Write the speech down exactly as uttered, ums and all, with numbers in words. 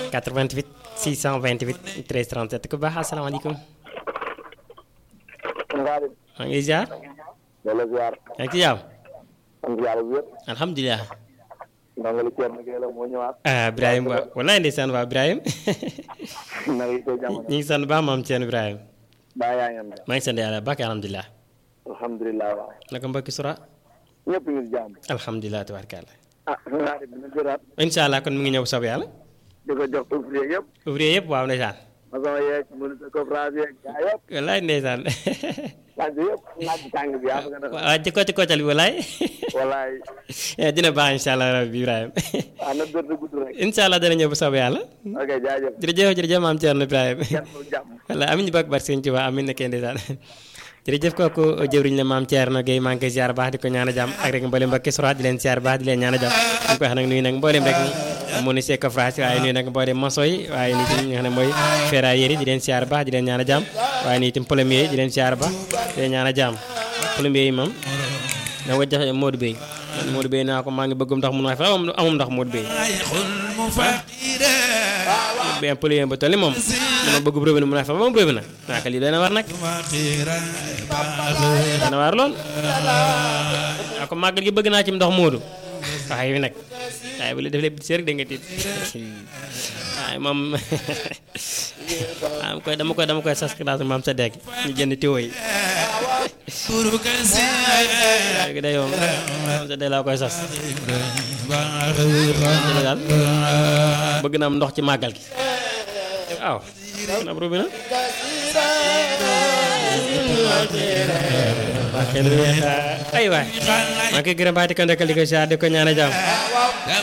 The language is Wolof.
quatre-vingt-huit six cent vingt-huit treize trente-sept ku baax asalaamaaleykum. maa ngi ziar. Delloo ziar. yaa ngi ci jàmm. sant yàlla bu wér. alhamdulilah. ndongali Thierno Gueye la moo ñëwaat. ah Ibrahima waaw walaay ndeysaan waa Ibrahima. na nga koy jamono. ñu ngi sant baax maam Thierno Ibrahima. baa yaa ngi am jàmm. maa ngi sant yàlla baax alhamdulilah. alhamdulilah waaw. naka mbokki sura. ñëpp ñu ngi jàmm. alhamdulilah tabaarkalla. ah naa di dina jëlaat. incha allah kon mu ngi ñëw soob yàlla. di ko jox ouvrier yëpp. ouvrier yëpp waaw ndeysaan. maçon yeeg ministre coopérative yeeg gaa yëpp. walaay ndeysaan. laaj bi yëpp laaj bi tàng bi yaa fa gën a. waaw ci côté Kocal bi walaay. walaay. dina baax incha allah rabbi Ibrahima. ah na dër di gudd rek. incha allah dana ñëw bu soobee yàlla. ok jaajëf. jërëjëf jërëjëf maam Thierno Ibrahima. kenn du jàmm. wala amiin ñu bokk barke Sëñ Tuubaa amiin na kenn ndeysaan. jërëjëf kooku jëwriñ la maam Thierno Gueye maa ngi koy ziar baax di ko ñaan a jàmm ak rek mboolem mbokki sura di leen ziar baax di leen ñaan a jàmm ñu koy wax nag nuyu nag mboolem rek mu ni seeko phrase waaye nuyu nag mboolem maçon yi waaye nii tam ñi nga xam ne mooy ferrailleurs yi di leen ziar baax di leen ñaan a jàmm waaye nii tam plombier yi di leen ziar baax di leen ñaan a jàmm plombier yi moom da nga joxe Modou Bey man Modou Bey naa ko maa ngi bëggum ndox mun waay fa amum ndox Modou Bey bien plombier ba tolli moom dama bëgg robinet mun waay fa ba mu robinet naa ko lii dana war nag dana war lool naa ko màggal gi bëgg naa ci ndox Modou waaye bi nag waaye bu la def lépp séer da nga tiit waaye moom am koy dama koy dama koy sas classe maam sa degg ñu jënd tiwo yi léegi day moom maam sa degg laa koy sas daal bëgg na am ndox ci màggal gi waaw na am robinet ay waay maa ngi koy gërëm baax di ko ndekkal di ko siyaar di ko ñaan a jàmm